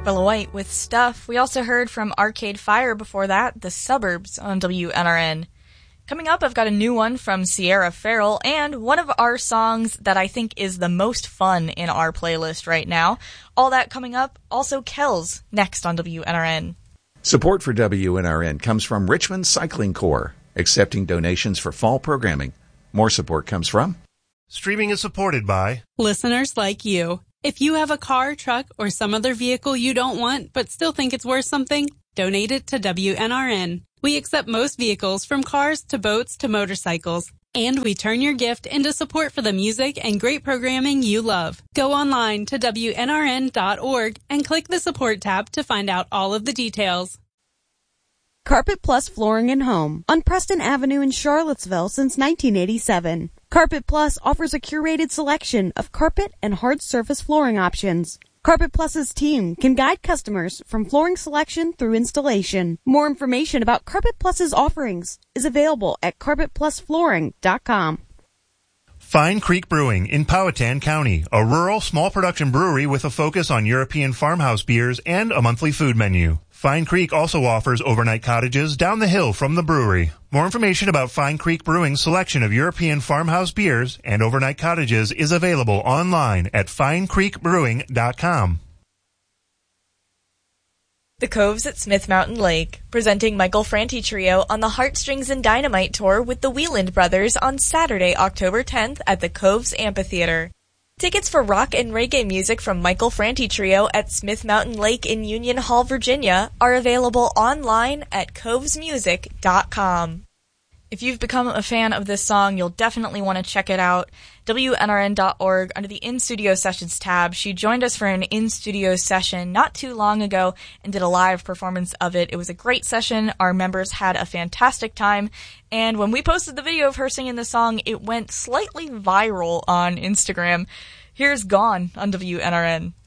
Bella White with Stuff. We also heard from Arcade Fire before that, The Suburbs on WNRN. Coming up, I've got a new one from Sierra Farrell and one of our songs that I think is the most fun in our playlist right now. All that coming up. Also Kells next on WNRN. Support for WNRN comes from Richmond Cycling Corps, accepting donations for fall programming. More support comes from... Streaming is supported by... listeners like you. If you have a car, truck, or some other vehicle you don't want but still think it's worth something, donate it to WNRN. We accept most vehicles from cars to boats to motorcycles. And we turn your gift into support for the music and great programming you love. Go online to WNRN.org and click the support tab to find out all of the details. Carpet Plus Flooring and Home on Preston Avenue in Charlottesville since 1987. Carpet Plus offers a curated selection of carpet and hard surface flooring options. Carpet Plus's team can guide customers from flooring selection through installation. More information about Carpet Plus's offerings is available at carpetplusflooring.com. Fine Creek Brewing in Powhatan County, a rural small production brewery with a focus on European farmhouse beers and a monthly food menu. Fine Creek also offers overnight cottages down the hill from the brewery. More information about Fine Creek Brewing's selection of European farmhouse beers and overnight cottages is available online at finecreekbrewing.com. The Coves at Smith Mountain Lake, presenting Michael Franti Trio on the Heartstrings and Dynamite Tour with the Wieland Brothers on Saturday, October 10th at the Coves Amphitheater. Tickets for rock and reggae music from Michael Franti Trio at Smith Mountain Lake in Union Hall, Virginia are available online at covesmusic.com. If you've become a fan of this song, you'll definitely want to check it out. WNRN.org, under the In-Studio Sessions tab. She joined us for an in-studio session not too long ago and did a live performance of it. It was a great session. Our members had a fantastic time. And when we posted the video of her singing the song, it went slightly viral on Instagram. Here's Gone on WNRN.